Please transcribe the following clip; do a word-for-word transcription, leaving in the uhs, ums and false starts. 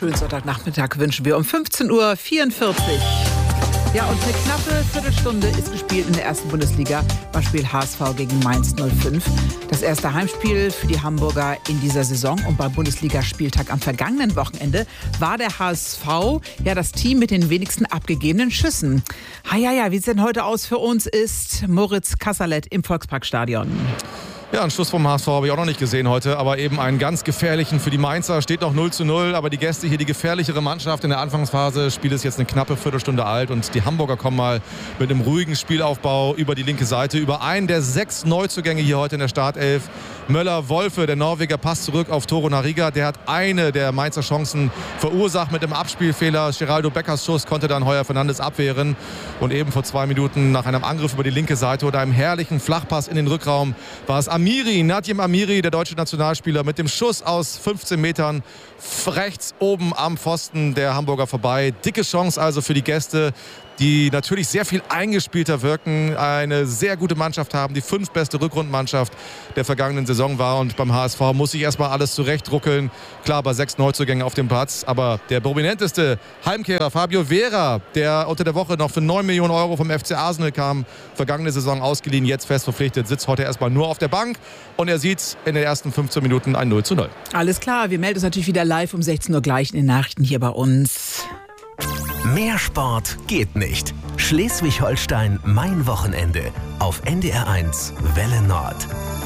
schönen Sonntagnachmittag wünschen wir um fünfzehn Uhr vierundvierzig. Ja, und eine knappe Viertelstunde ist gespielt in der ersten Bundesliga beim Spiel H S V gegen Mainz null fünf. Das erste Heimspiel für die Hamburger in dieser Saison. Und beim Bundesligaspieltag am vergangenen Wochenende war der H S V ja das Team mit den wenigsten abgegebenen Schüssen. Ha, ja, ja, wie es denn heute aus für uns ist, Moritz Kasserlet im Volksparkstadion. Ja, einen Schuss vom H S V habe ich auch noch nicht gesehen heute, aber eben einen ganz gefährlichen für die Mainzer. Steht noch null zu null, aber die Gäste hier die gefährlichere Mannschaft in der Anfangsphase. Spiel ist jetzt eine knappe Viertelstunde alt und die Hamburger kommen mal mit einem ruhigen Spielaufbau über die linke Seite. Über einen der sechs Neuzugänge hier heute in der Startelf. Möller-Wolfe, der Norweger, passt zurück auf Toro Nariga. Der hat eine der Mainzer Chancen verursacht mit einem Abspielfehler. Geraldo Beckers Schuss konnte dann Heuer Fernandes abwehren. Und eben vor zwei Minuten nach einem Angriff über die linke Seite oder einem herrlichen Flachpass in den Rückraum war es Amiri, Nadjem Amiri, der deutsche Nationalspieler, mit dem Schuss aus fünfzehn Metern rechts oben am Pfosten der Hamburger vorbei. Dicke Chance also für die Gäste, die natürlich sehr viel eingespielter wirken, eine sehr gute Mannschaft haben, die fünftbeste Rückrundenmannschaft der vergangenen Saison war. Und beim H S V muss sich erstmal alles zurechtruckeln. Klar, bei sechs Neuzugängen auf dem Platz, aber der prominenteste Heimkehrer, Fabio Vera, der unter der Woche noch für neun Millionen Euro vom F C Arsenal kam, vergangene Saison ausgeliehen, jetzt fest verpflichtet, sitzt heute erstmal nur auf der Bank und er sieht in den ersten fünfzehn Minuten ein null zu null. Alles klar, wir melden uns natürlich wieder live um sechzehn Uhr gleich in den Nachrichten hier bei uns. Mehr Sport geht nicht. Schleswig-Holstein, mein Wochenende. Auf N D R eins Welle Nord.